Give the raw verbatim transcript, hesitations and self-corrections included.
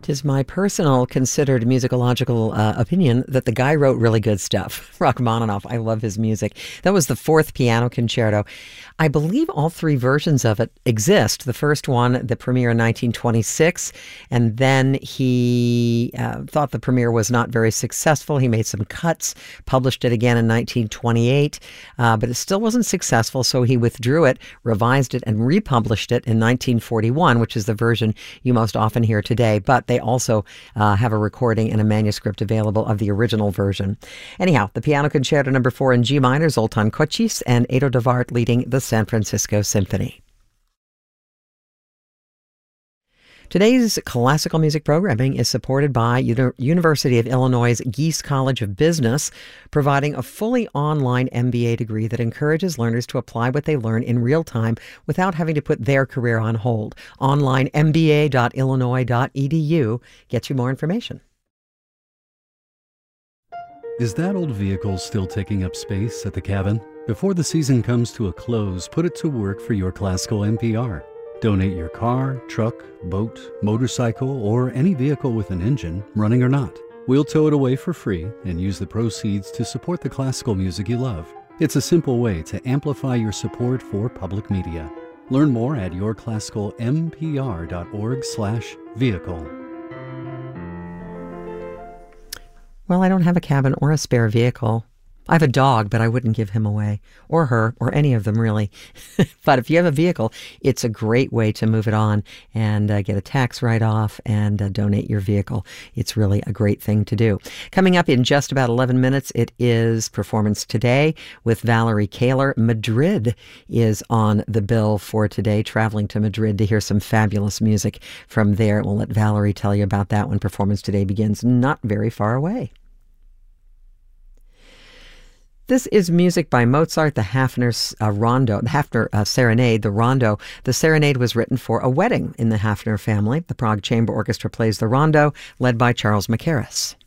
'Tis my personal considered musicological uh, opinion that the guy wrote really good stuff. Rachmaninoff, I love his music. That was the fourth piano concerto. I believe all three versions of it exist. The first one, the premiere in nineteen twenty-six, and then he uh, thought the premiere was not very successful. He made some cuts, published it again in nineteen twenty-eight, uh, but it still wasn't successful, so he withdrew it, revised it, and republished it in nineteen forty-one, which is the version you most often hear today. But they also uh, have a recording and a manuscript available of the original version. Anyhow, the Piano Concerto number four in G minor, Zoltán Kocsis and Edo de Wart leading the San Francisco Symphony. Today's classical music programming is supported by Uni- University of Illinois' Gies College of Business, providing a fully online M B A degree that encourages learners to apply what they learn in real time without having to put their career on hold. Online m b a dot illinois dot e d u gets you more information. Is that old vehicle still taking up space at the cabin? Before the season comes to a close, put it to work for your classical N P R. Donate your car, truck, boat, motorcycle, or any vehicle with an engine, running or not. We'll tow it away for free and use the proceeds to support the classical music you love. It's a simple way to amplify your support for public media. Learn more at your classical m p r dot org slash vehicle. Well, I don't have a cabin or a spare vehicle. I have a dog, but I wouldn't give him away, or her, or any of them really. But if you have a vehicle, it's a great way to move it on and uh, get a tax write-off and uh, donate your vehicle. It's really a great thing to do. Coming up in just about eleven minutes, it is Performance Today with Valerie Kaler. Madrid is on the bill for today, traveling to Madrid to hear some fabulous music from there. We'll let Valerie tell you about that when Performance Today begins, not very far away. This is music by Mozart, the Hafner uh, Rondo, the Hafner uh, Serenade, the Rondo. The Serenade was written for a wedding in the Hafner family. The Prague Chamber Orchestra plays the Rondo, led by Charles Mackerras.